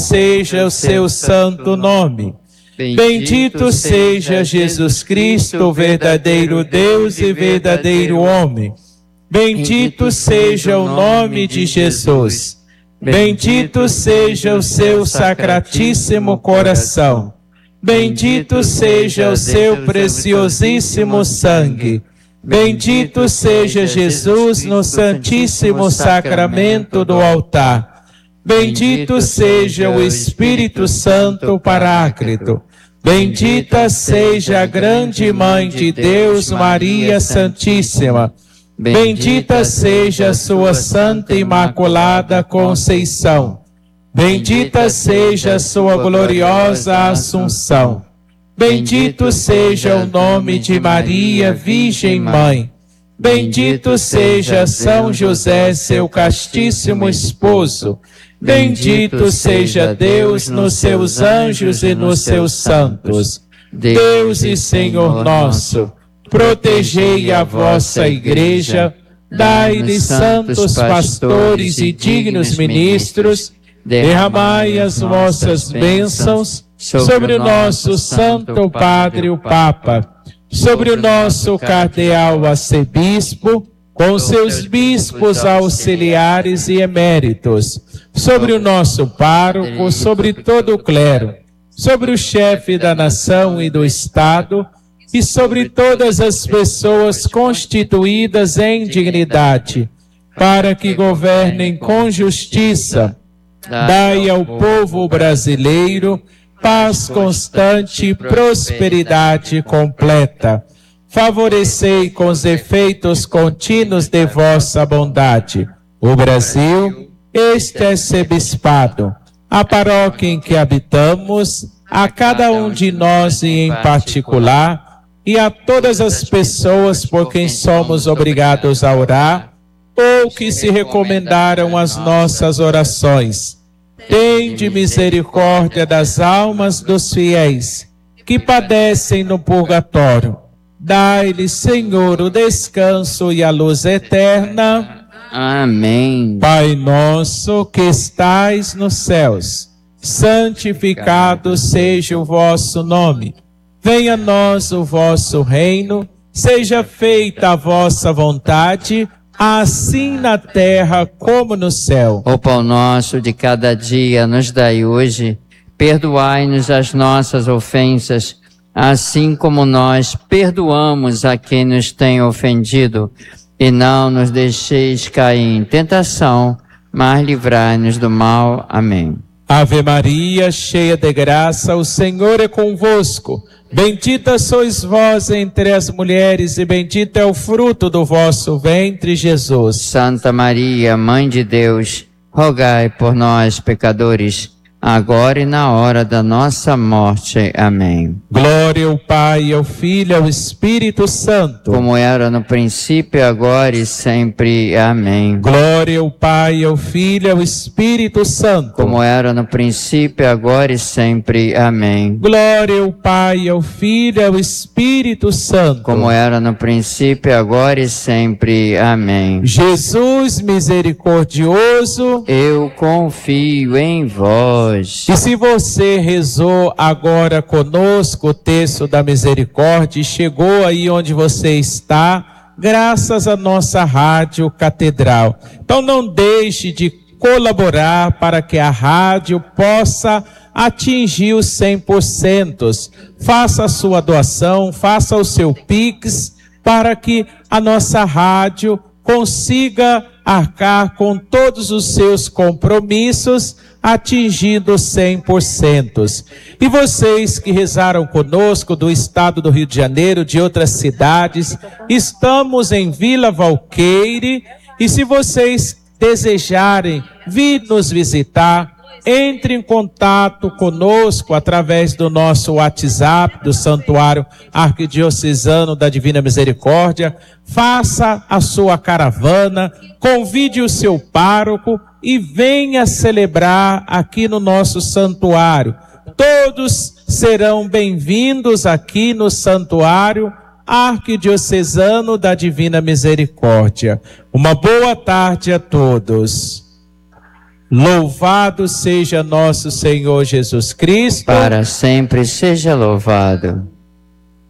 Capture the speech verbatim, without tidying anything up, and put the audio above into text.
seja o seu santo nome. Bendito seja Jesus Cristo, o verdadeiro Deus e verdadeiro homem. Bendito seja o nome de Jesus. Bendito seja o seu sacratíssimo coração. Bendito seja o seu preciosíssimo sangue. Bendito seja Jesus no santíssimo sacramento do altar. Bendito seja o Espírito Santo Paráclito. Bendita seja a grande Mãe de Deus, Maria Santíssima. Bendita seja a sua Santa Imaculada Conceição. Bendita seja a sua gloriosa Assunção. Bendito seja o nome de Maria, Virgem Mãe. Bendito seja São José, seu castíssimo esposo. Bendito seja Deus nos seus anjos e nos seus santos. Deus e Senhor nosso, protegei a vossa igreja, dai-lhe santos pastores e dignos ministros, derramai as vossas bênçãos sobre o nosso Santo Padre o Papa, sobre o nosso cardeal arcebispo, com seus bispos auxiliares e eméritos, sobre o nosso pároco, sobre todo o clero, sobre o chefe da nação e do Estado, e sobre todas as pessoas constituídas em dignidade, para que governem com justiça. Dai ao povo brasileiro paz constante e prosperidade completa. Favorecei com os efeitos contínuos de vossa bondade o Brasil, este arcebispado, a paróquia em que habitamos, a cada um de nós e em particular, e a todas as pessoas por quem somos obrigados a orar, ou que se recomendaram as nossas orações. Tende misericórdia das almas dos fiéis que padecem no purgatório. Dai-lhe, Senhor, o descanso e a luz eterna. Amém. Pai nosso que estais nos céus, santificado seja o vosso nome. Venha a nós o vosso reino, seja feita a vossa vontade, assim na terra como no céu. O pão nosso de cada dia nos dai hoje, perdoai-nos as nossas ofensas, assim como nós perdoamos a quem nos tem ofendido, e não nos deixeis cair em tentação, mas livrai-nos do mal. Amém. Ave Maria, cheia de graça, o Senhor é convosco. Bendita sois vós entre as mulheres, e bendito é o fruto do vosso ventre, Jesus. Santa Maria, Mãe de Deus, rogai por nós, pecadores, agora e na hora da nossa morte. Amém. Glória ao Pai, ao Filho e ao Espírito Santo. Como era no princípio, agora e sempre. Amém. Glória ao Pai, ao Filho e ao Espírito Santo. Como era no princípio, agora e sempre. Amém. Glória ao Pai, ao Filho e ao Espírito Santo. Como era no princípio, agora e sempre. Amém. Jesus misericordioso, eu confio em vós. E se você rezou agora conosco o texto da misericórdia e chegou aí onde você está, graças à nossa rádio catedral. Então não deixe de colaborar para que a rádio possa atingir os cem por cento. Faça a sua doação, faça o seu Pix, para que a nossa rádio consiga arcar com todos os seus compromissos, atingindo cem por cento. E vocês que rezaram conosco do estado do Rio de Janeiro, de outras cidades, estamos em Vila Valqueire, e se vocês desejarem vir nos visitar, entre em contato conosco através do nosso WhatsApp, do Santuário Arquidiocesano da Divina Misericórdia. Faça a sua caravana, convide o seu pároco e venha celebrar aqui no nosso santuário. Todos serão bem-vindos aqui no Santuário Arquidiocesano da Divina Misericórdia. Uma boa tarde a todos. Louvado seja nosso Senhor Jesus Cristo. Para sempre seja louvado.